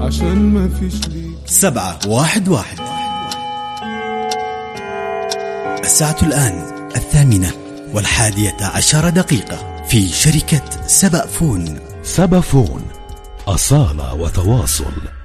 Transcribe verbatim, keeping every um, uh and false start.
عشان ما فيش ليك. سبعة واحد واحد. الساعة الآن الثامنة والحادية عشر دقيقة في شركة سبأ فون. سبأ فون، أصالة وتواصل.